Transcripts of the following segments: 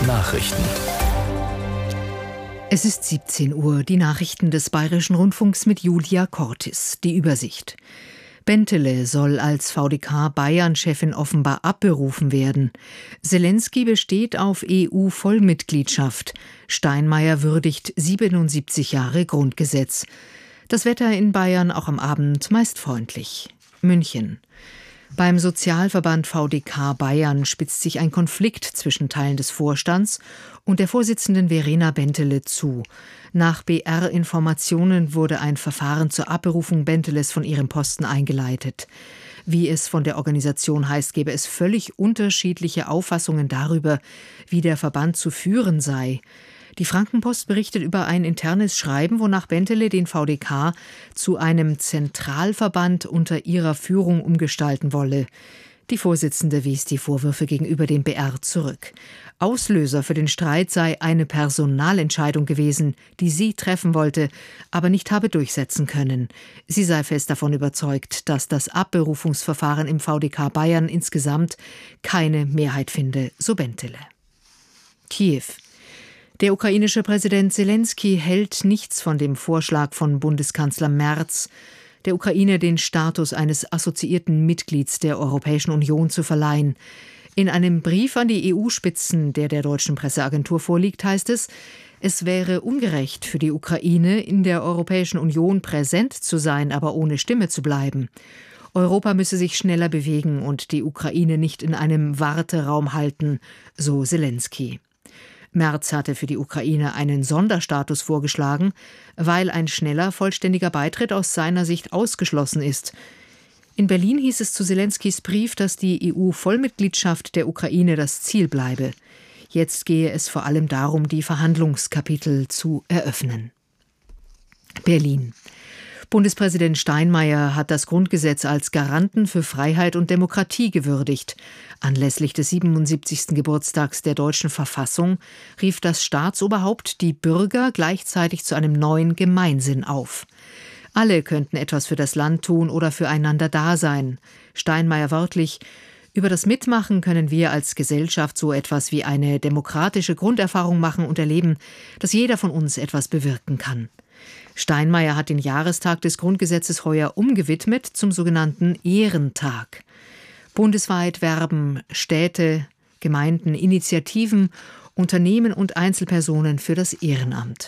Nachrichten. Es ist 17 Uhr, die Nachrichten des Bayerischen Rundfunks mit Julia Cortis. Die Übersicht. Bentele soll als VDK-Bayern-Chefin offenbar abberufen werden. Selenskyj besteht auf EU-Vollmitgliedschaft. Steinmeier würdigt 77 Jahre Grundgesetz. Das Wetter in Bayern auch am Abend meist freundlich. München. Beim Sozialverband VDK Bayern spitzt sich ein Konflikt zwischen Teilen des Vorstands und der Vorsitzenden Verena Bentele zu. Nach BR-Informationen wurde ein Verfahren zur Abberufung Benteles von ihrem Posten eingeleitet. Wie es von der Organisation heißt, gäbe es völlig unterschiedliche Auffassungen darüber, wie der Verband zu führen sei. Die Frankenpost berichtet über ein internes Schreiben, wonach Bentele den VDK zu einem Zentralverband unter ihrer Führung umgestalten wolle. Die Vorsitzende wies die Vorwürfe gegenüber dem BR zurück. Auslöser für den Streit sei eine Personalentscheidung gewesen, die sie treffen wollte, aber nicht habe durchsetzen können. Sie sei fest davon überzeugt, dass das Abberufungsverfahren im VDK Bayern insgesamt keine Mehrheit finde, so Bentele. Kiew. Der ukrainische Präsident Selenskyj hält nichts von dem Vorschlag von Bundeskanzler Merz, der Ukraine den Status eines assoziierten Mitglieds der Europäischen Union zu verleihen. In einem Brief an die EU-Spitzen, der deutschen Presseagentur vorliegt, heißt es, es wäre ungerecht für die Ukraine, in der Europäischen Union präsent zu sein, aber ohne Stimme zu bleiben. Europa müsse sich schneller bewegen und die Ukraine nicht in einem Warteraum halten, so Selenskyj. Merz hatte für die Ukraine einen Sonderstatus vorgeschlagen, weil ein schneller, vollständiger Beitritt aus seiner Sicht ausgeschlossen ist. In Berlin hieß es zu Selenskyjs Brief, dass die EU-Vollmitgliedschaft der Ukraine das Ziel bleibe. Jetzt gehe es vor allem darum, die Verhandlungskapitel zu eröffnen. Berlin. Bundespräsident Steinmeier hat das Grundgesetz als Garanten für Freiheit und Demokratie gewürdigt. Anlässlich des 77. Geburtstags der deutschen Verfassung rief das Staatsoberhaupt die Bürger gleichzeitig zu einem neuen Gemeinsinn auf. Alle könnten etwas für das Land tun oder füreinander da sein. Steinmeier wörtlich: Über das Mitmachen können wir als Gesellschaft so etwas wie eine demokratische Grunderfahrung machen und erleben, dass jeder von uns etwas bewirken kann. Steinmeier hat den Jahrestag des Grundgesetzes heuer umgewidmet zum sogenannten Ehrentag. Bundesweit werben Städte, Gemeinden, Initiativen, Unternehmen und Einzelpersonen für das Ehrenamt.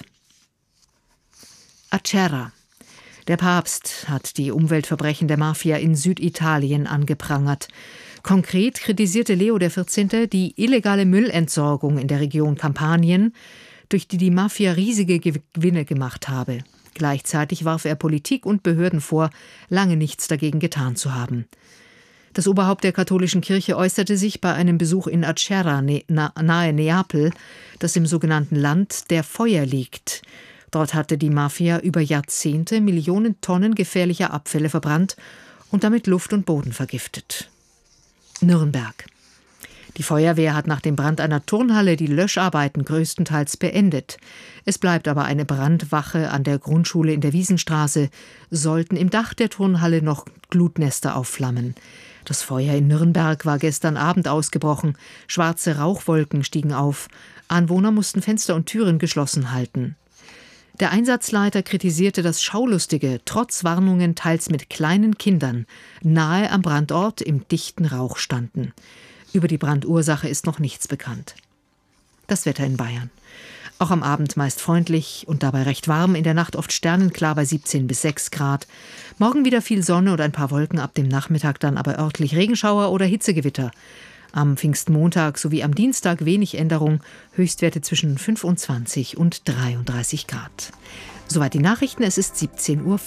Acerra. Der Papst hat die Umweltverbrechen der Mafia in Süditalien angeprangert. Konkret kritisierte Leo XIV. Die illegale Müllentsorgung in der Region Kampanien, durch die Mafia riesige Gewinne gemacht habe. Gleichzeitig warf er Politik und Behörden vor, lange nichts dagegen getan zu haben. Das Oberhaupt der katholischen Kirche äußerte sich bei einem Besuch in Acerra nahe Neapel, das im sogenannten Land der Feuer liegt. Dort hatte die Mafia über Jahrzehnte Millionen Tonnen gefährlicher Abfälle verbrannt und damit Luft und Boden vergiftet. Nürnberg. Die Feuerwehr hat nach dem Brand einer Turnhalle die Löscharbeiten größtenteils beendet. Es bleibt aber eine Brandwache an der Grundschule in der Wiesenstraße, sollten im Dach der Turnhalle noch Glutnester aufflammen. Das Feuer in Nürnberg war gestern Abend ausgebrochen. Schwarze Rauchwolken stiegen auf. Anwohner mussten Fenster und Türen geschlossen halten. Der Einsatzleiter kritisierte, dass Schaulustige trotz Warnungen teils mit kleinen Kindern nahe am Brandort im dichten Rauch standen. Über die Brandursache ist noch nichts bekannt. Das Wetter in Bayern. Auch am Abend meist freundlich und dabei recht warm, in der Nacht oft sternenklar bei 17 bis 6 Grad. Morgen wieder viel Sonne und ein paar Wolken, ab dem Nachmittag dann aber örtlich Regenschauer oder Hitzegewitter. Am Pfingstmontag sowie am Dienstag wenig Änderung, Höchstwerte zwischen 25 und 33 Grad. Soweit die Nachrichten, es ist 17:04 Uhr.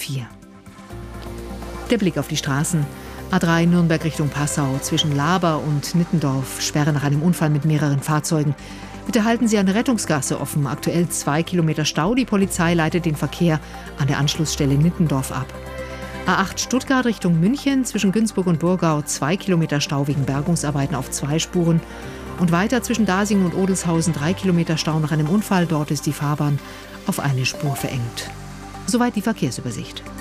Der Blick auf die Straßen. A3 Nürnberg Richtung Passau, zwischen Laber und Nittendorf, Sperre nach einem Unfall mit mehreren Fahrzeugen. Bitte halten Sie eine Rettungsgasse offen, aktuell 2 Kilometer Stau. Die Polizei leitet den Verkehr an der Anschlussstelle Nittendorf ab. A8 Stuttgart Richtung München, zwischen Günzburg und Burgau 2 Kilometer Stau wegen Bergungsarbeiten auf 2 Spuren. Und weiter zwischen Dasingen und Odelshausen 3 Kilometer Stau nach einem Unfall. Dort ist die Fahrbahn auf eine Spur verengt. Soweit die Verkehrsübersicht.